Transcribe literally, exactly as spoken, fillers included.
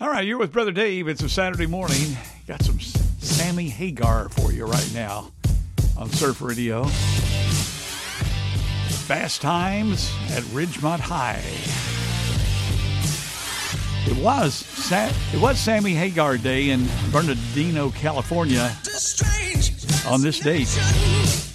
All right, you're with Brother Dave. It's a Saturday morning. Got some Sammy Hagar for you right now on Surf Radio. Fast Times at Ridgemont High. It was it was Sammy Hagar Day in Bernardino, California on this date.